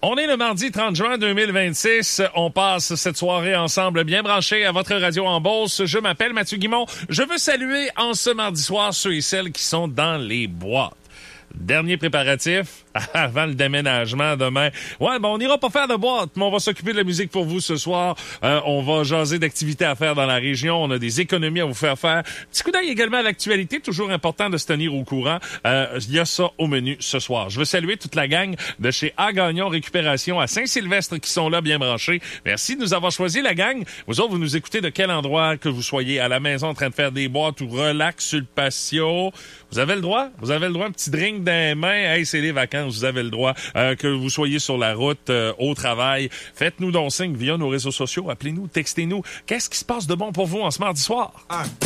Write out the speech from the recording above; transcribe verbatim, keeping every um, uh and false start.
On est le mardi trente juin deux mille vingt-six. On passe cette soirée ensemble bien branchés à votre radio en Beauce. Je m'appelle Mathieu Guimond. Je veux saluer en ce mardi soir ceux et celles qui sont dans les boîtes. Dernier préparatif avant le déménagement demain. Ouais, ben on n'ira pas faire de boîte, mais on va s'occuper de la musique pour vous ce soir. Euh, on va jaser d'activités à faire dans la région. On a des économies à vous faire faire. Petit coup d'œil également à l'actualité. Toujours important de se tenir au courant. Euh, il y a ça au menu ce soir. Je veux saluer toute la gang de chez A Gagnon Récupération à Saint-Sylvestre qui sont là bien branchés. Merci de nous avoir choisi, la gang. Vous autres, vous nous écoutez de quel endroit, que vous soyez à la maison en train de faire des boîtes ou relax sur le patio. Vous avez le droit. Vous avez le droit. Un petit drink dans les mains. Hey, c'est les vacances. Vous avez le droit. Euh, que vous soyez sur la route, euh, au travail. Faites-nous donc signe via nos réseaux sociaux. Appelez-nous, textez-nous. Qu'est-ce qui se passe de bon pour vous en ce mardi soir? Ah.